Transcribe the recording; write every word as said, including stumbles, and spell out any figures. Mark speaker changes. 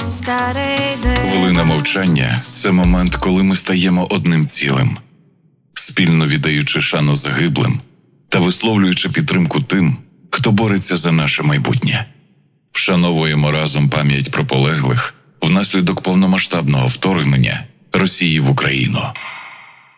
Speaker 1: старий день.
Speaker 2: Хвилина мовчання – це момент, коли ми стаємо одним цілим, спільно віддаючи шану загиблим та висловлюючи підтримку тим, хто бореться за наше майбутнє. Вшановуємо разом пам'ять про полеглих внаслідок повномасштабного вторгнення Росії в Україну.